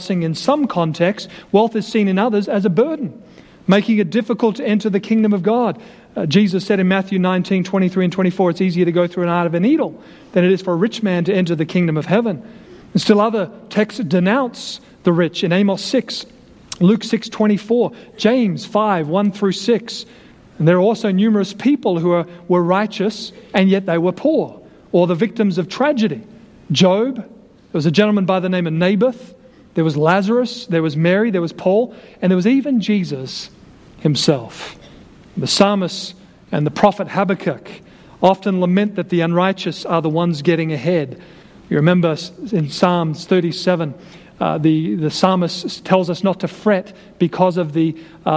In some contexts, wealth is seen in others as a burden, making it difficult to enter the kingdom of God. Jesus said in Matthew 19, 23 and 24, it's easier to go through an eye of a needle than it is for a rich man to enter the kingdom of heaven. And still other texts denounce the rich in Amos 6, Luke 6:24, James 5, 1 through 6. And there are also numerous people who were righteous and yet they were poor, or the victims of tragedy. Job, there was a gentleman by the name of Naboth, there was Lazarus, there was Mary, there was Paul, and there was even Jesus himself. The psalmist and the prophet Habakkuk often lament that the unrighteous are the ones getting ahead. You remember in Psalms 37, the psalmist tells us not to fret because of the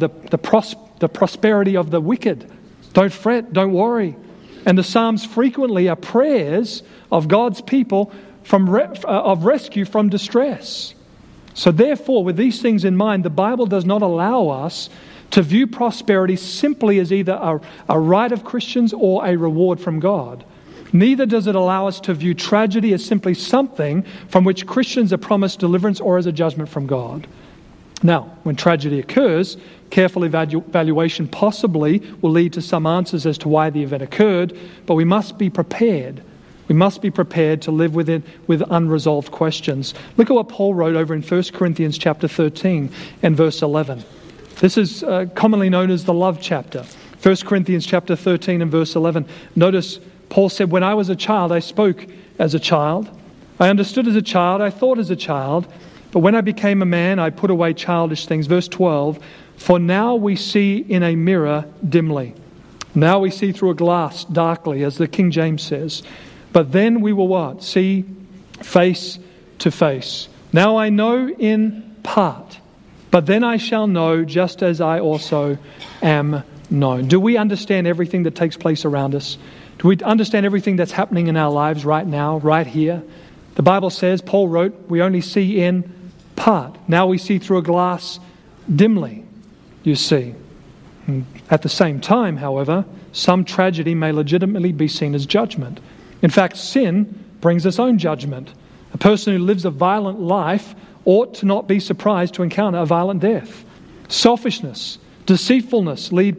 prosperity of the wicked. Don't fret, don't worry. And the Psalms frequently are prayers of God's people of rescue from distress. So therefore, with these things in mind, the Bible does not allow us to view prosperity simply as either a right of Christians or a reward from God. Neither does it allow us to view tragedy as simply something from which Christians are promised deliverance or as a judgment from God. Now, when tragedy occurs, careful evaluation possibly will lead to some answers as to why the event occurred, but we must be prepared. We must be prepared to live with it with unresolved questions. Look at what Paul wrote over in 1 Corinthians chapter 13 and verse 11. This is commonly known as the love chapter. 1 Corinthians chapter 13 and verse 11. Notice Paul said, "When I was a child, I spoke as a child. I understood as a child, I thought as a child. But when I became a man, I put away childish things." Verse 12, "For now we see in a mirror dimly. Now we see through a glass darkly," as the King James says. "But then we will what? See face to face. Now I know in part, but then I shall know just as I also am known." Do we understand everything that takes place around us? Do we understand everything that's happening in our lives right now, right here? The Bible says, Paul wrote, we only see in part. Now we see through a glass dimly, you see. At the same time, however, some tragedy may legitimately be seen as judgment. In fact, sin brings its own judgment. A person who lives a violent life ought to not be surprised to encounter a violent death. Selfishness, deceitfulness lead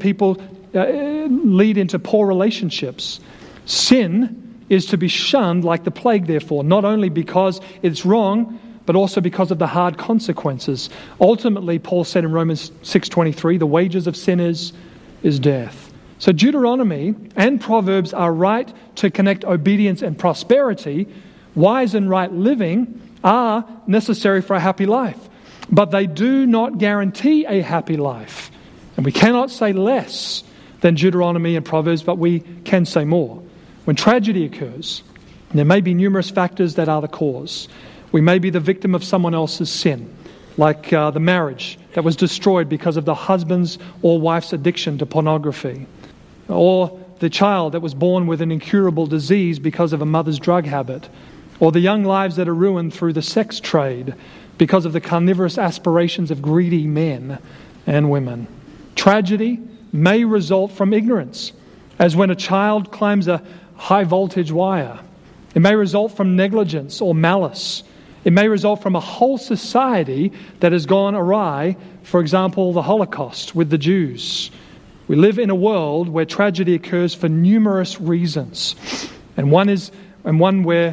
into poor relationships. Sin is to be shunned like the plague, therefore, not only because it's wrong, but also because of the hard consequences. Ultimately, Paul said in Romans 6:23, the wages of sin is death. So Deuteronomy and Proverbs are right to connect obedience and prosperity. Wise and right living are necessary for a happy life, but they do not guarantee a happy life. And we cannot say less than Deuteronomy and Proverbs, but we can say more. When tragedy occurs, there may be numerous factors that are the cause. We may be the victim of someone else's sin, like the marriage that was destroyed because of the husband's or wife's addiction to pornography, or the child that was born with an incurable disease because of a mother's drug habit, or the young lives that are ruined through the sex trade because of the carnivorous aspirations of greedy men and women. Tragedy may result from ignorance, as when a child climbs a high voltage wire. It may result from negligence or malice. It may result from a whole society that has gone awry, for example, the Holocaust with the Jews. We live in a world where tragedy occurs for numerous reasons, and one where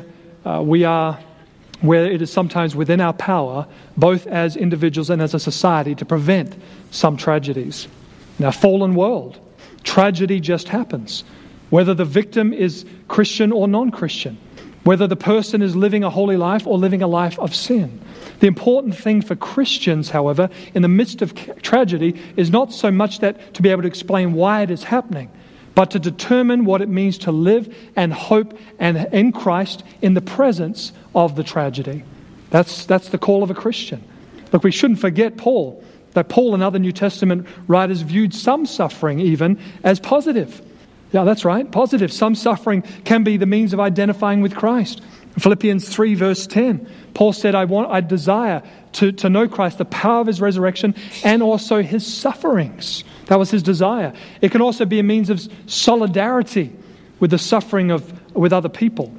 it is sometimes within our power, both as individuals and as a society, to prevent some tragedies. In our fallen world, tragedy just happens, whether the victim is Christian or non-Christian, whether the person is living a holy life or living a life of sin. The important thing for Christians, however, in the midst of tragedy is not so much that to be able to explain why it is happening, but to determine what it means to live and hope and in Christ in the presence of the tragedy. That's the call of a Christian. Look, we shouldn't forget that Paul and other New Testament writers viewed some suffering even as positive. Yeah, that's right, positive. Some suffering can be the means of identifying with Christ. Philippians 3 verse 10, Paul said, I desire to know Christ, the power of his resurrection, and also his sufferings. That was his desire. It can also be a means of solidarity with the suffering with other people.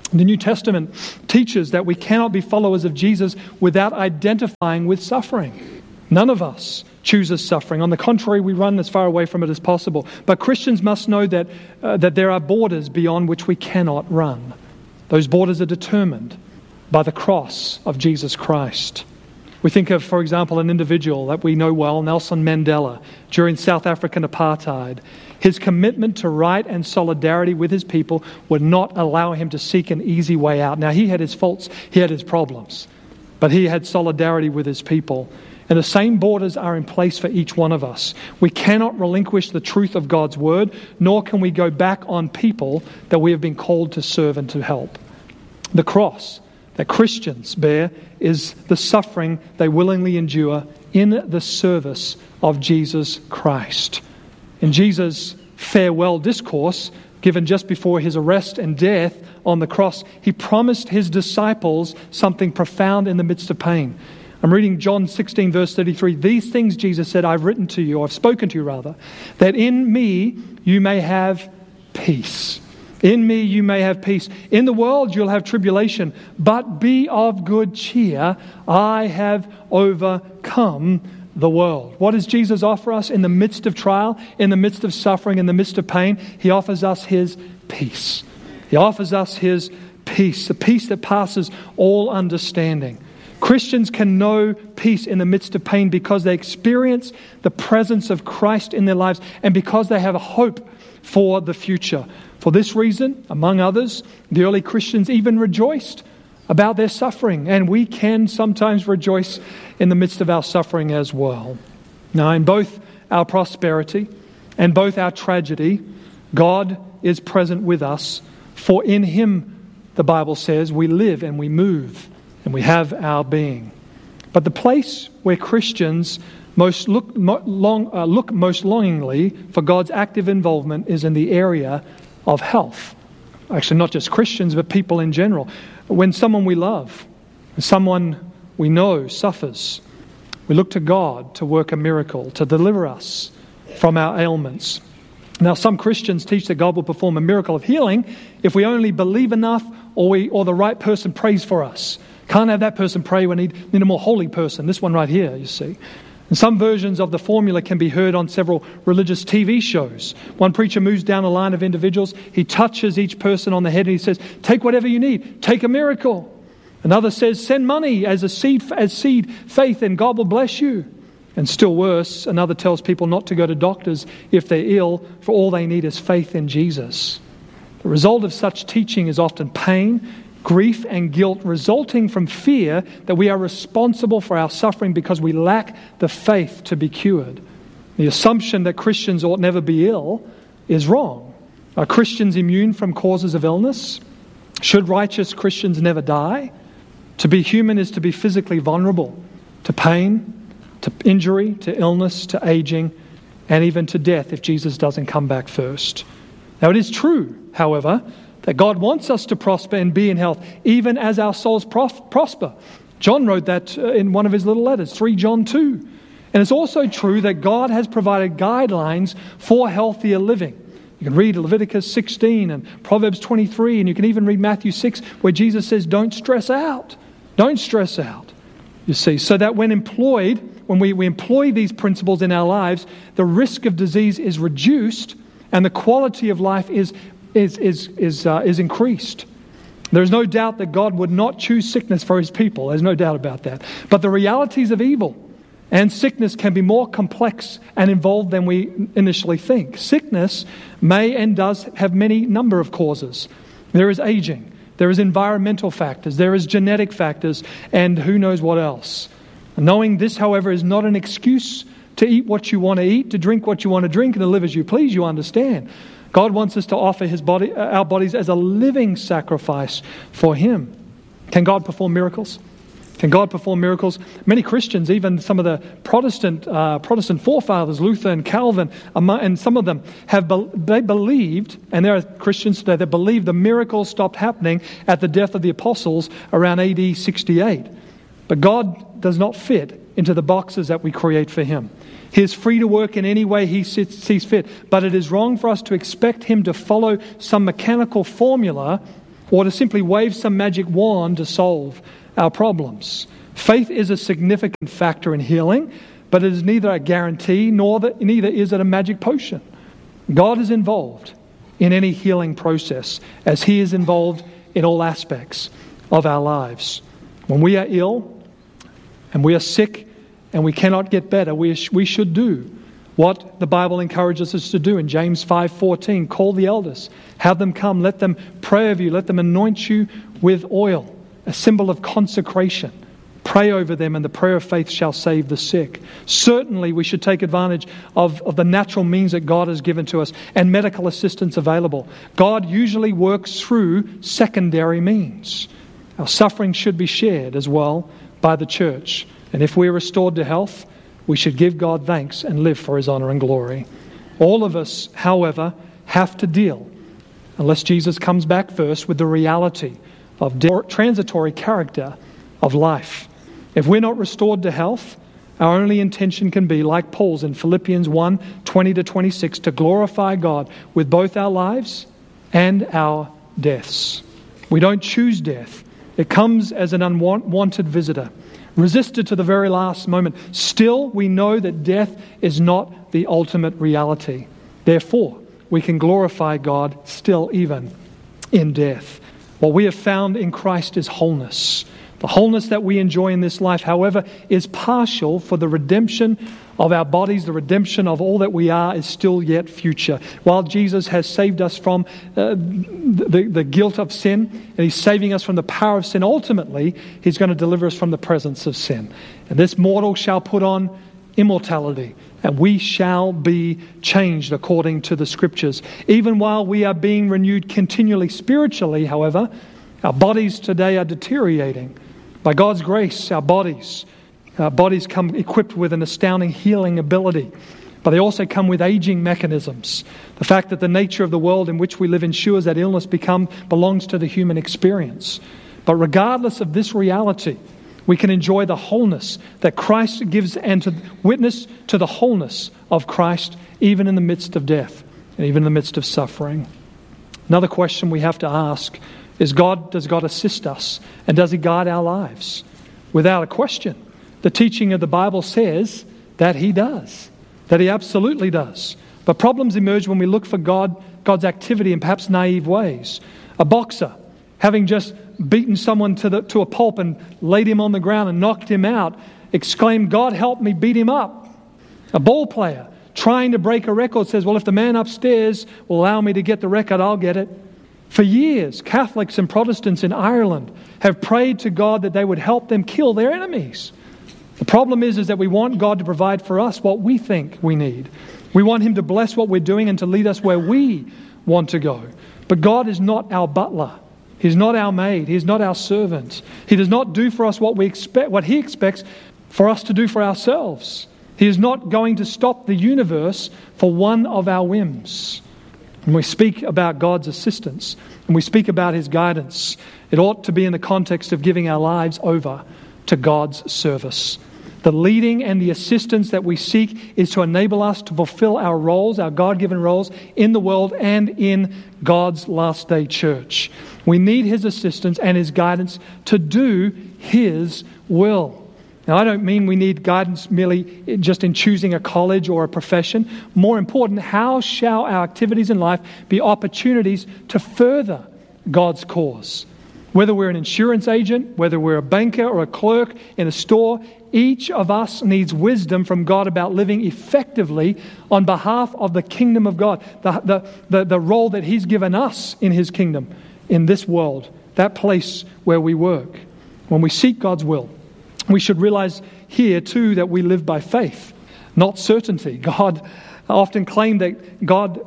The New Testament teaches that we cannot be followers of Jesus without identifying with suffering. None of us chooses suffering. On the contrary, we run as far away from it as possible. But Christians must know that there are borders beyond which we cannot run. Those borders are determined by the cross of Jesus Christ. We think of, for example, an individual that we know well, Nelson Mandela, during South African apartheid. His commitment to right and solidarity with his people would not allow him to seek an easy way out. Now, he had his faults, he had his problems, but he had solidarity with his people. And the same borders are in place for each one of us. We cannot relinquish the truth of God's word, nor can we go back on people that we have been called to serve and to help. The cross that Christians bear is the suffering they willingly endure in the service of Jesus Christ. In Jesus' farewell discourse, given just before his arrest and death on the cross, he promised his disciples something profound in the midst of pain. I'm reading John 16, verse 33. These things, Jesus said, I've written to you, I've spoken to you rather, that in me you may have peace. In me you may have peace. In the world you'll have tribulation, but be of good cheer. I have overcome the world. What does Jesus offer us in the midst of trial, in the midst of suffering, in the midst of pain? He offers us his peace. He offers us his peace, the peace that passes all understanding. Christians can know peace in the midst of pain because they experience the presence of Christ in their lives and because they have a hope for the future. For this reason, among others, the early Christians even rejoiced about their suffering, and we can sometimes rejoice in the midst of our suffering as well. Now, in both our prosperity and both our tragedy, God is present with us, for in him, the Bible says, we live and we move and we have our being. But the place where Christians look most longingly for God's active involvement is in the area of health. Actually, not just Christians, but people in general. When someone we love, someone we know suffers, we look to God to work a miracle, to deliver us from our ailments. Now, some Christians teach that God will perform a miracle of healing if we only believe enough or the right person prays for us. Can't have that person pray, we need a more holy person. This one right here, you see. And some versions of the formula can be heard on several religious TV shows. One preacher moves down a line of individuals. He touches each person on the head and he says, take whatever you need. Take a miracle. Another says, send money as seed faith and God will bless you. And still worse, another tells people not to go to doctors if they're ill, for all they need is faith in Jesus. The result of such teaching is often pain, grief and guilt resulting from fear that we are responsible for our suffering because we lack the faith to be cured. The assumption that Christians ought never be ill is wrong. Are Christians immune from causes of illness? Should righteous Christians never die? To be human is to be physically vulnerable to pain, to injury, to illness, to aging, and even to death if Jesus doesn't come back first. Now it is true, however, that God wants us to prosper and be in health, even as our souls prosper. John wrote that in one of his little letters, 3 John 2. And it's also true that God has provided guidelines for healthier living. You can read Leviticus 16 and Proverbs 23, and you can even read Matthew 6, where Jesus says, don't stress out. Don't stress out. You see, so that when we employ these principles in our lives, the risk of disease is reduced and the quality of life is increased. There's no doubt that God would not choose sickness for his people. There's no doubt about that. But the realities of evil and sickness can be more complex and involved than we initially think. Sickness may and does have many number of causes. There is aging. There is environmental factors. There is genetic factors. And who knows what else. Knowing this, however, is not an excuse to eat what you want to eat, to drink what you want to drink, and to live as you please, you understand. God wants us to offer our bodies as a living sacrifice for him. Can God perform miracles? Can God perform miracles? Many Christians, even some of the Protestant forefathers, Luther and Calvin, and some of them, they believed, and there are Christians today that believe the miracles stopped happening at the death of the apostles around AD 68. But God does not fit into the boxes that we create for him. He is free to work in any way he sees fit, but it is wrong for us to expect him to follow some mechanical formula or to simply wave some magic wand to solve our problems. Faith is a significant factor in healing, but it is neither a guarantee neither is it a magic potion. God is involved in any healing process, as He is involved in all aspects of our lives. When we are ill and we are sick and we cannot get better, we should do what the Bible encourages us to do in James 5:14. Call the elders, have them come, let them pray over you, let them anoint you with oil, a symbol of consecration. Pray over them, and the prayer of faith shall save the sick. Certainly, we should take advantage of the natural means that God has given to us and medical assistance available. God usually works through secondary means. Our suffering should be shared as well by the church. And if we are restored to health, we should give God thanks and live for His honor and glory. All of us, however, have to deal, unless Jesus comes back first, with the reality of the transitory character of life. If we're not restored to health, our only intention can be, like Paul's in Philippians 1:20-26, to glorify God with both our lives and our deaths. We don't choose death. It comes as an unwanted visitor, resisted to the very last moment. Still, we know that death is not the ultimate reality. Therefore, we can glorify God still even in death. What we have found in Christ is wholeness. The wholeness that we enjoy in this life, however, is partial, for the redemption of our bodies, the redemption of all that we are, is still yet future. While Jesus has saved us from the guilt of sin, and He's saving us from the power of sin, ultimately, He's going to deliver us from the presence of sin. And this mortal shall put on immortality, and we shall be changed according to the Scriptures. Even while we are being renewed continually spiritually, however, our bodies today are deteriorating. By God's grace, our bodies come equipped with an astounding healing ability, but they also come with aging mechanisms. The fact that the nature of the world in which we live ensures that illness belongs to the human experience. But regardless of this reality, we can enjoy the wholeness that Christ gives, and to witness to the wholeness of Christ even in the midst of death and even in the midst of suffering. Another question we have to ask is, does God assist us, and does He guide our lives? Without a question, the teaching of the Bible says that He does, that He absolutely does. But problems emerge when we look for God's activity in perhaps naive ways. A boxer, having just beaten someone to a pulp and laid him on the ground and knocked him out, exclaimed, "God help me, beat him up." A ball player, trying to break a record, says, "Well, if the man upstairs will allow me to get the record, I'll get it." For years, Catholics and Protestants in Ireland have prayed to God that they would help them kill their enemies. The problem is that we want God to provide for us what we think we need. We want Him to bless what we're doing and to lead us where we want to go. But God is not our butler. He's not our maid. He's not our servant. He does not do for us what He expects for us to do for ourselves. He is not going to stop the universe for one of our whims. When we speak about God's assistance and we speak about His guidance, it ought to be in the context of giving our lives over to God's service. The leading and the assistance that we seek is to enable us to fulfill our roles, our God-given roles in the world and in God's last day church. We need His assistance and His guidance to do His will. Now, I don't mean we need guidance merely just in choosing a college or a profession. More important, how shall our activities in life be opportunities to further God's cause? Whether we're an insurance agent, whether we're a banker or a clerk in a store, each of us needs wisdom from God about living effectively on behalf of the kingdom of God, the role that He's given us in His kingdom, in this world, that place where we work. When we seek God's will, we should realize here too that we live by faith, not certainty. People often claim that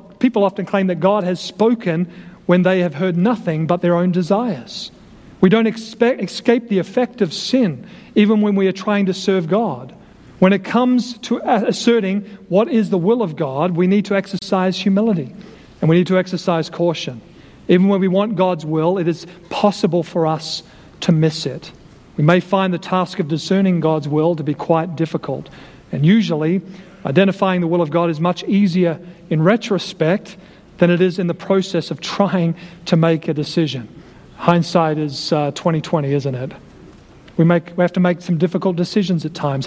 God has spoken when they have heard nothing but their own desires. We don't escape the effect of sin, even when we are trying to serve God. When it comes to asserting what is the will of God, we need to exercise humility and we need to exercise caution. Even when we want God's will, it is possible for us to miss it. We may find the task of discerning God's will to be quite difficult. And usually, identifying the will of God is much easier in retrospect than it is in the process of trying to make a decision. Hindsight is 20/20, isn't it? We have to make some difficult decisions at times.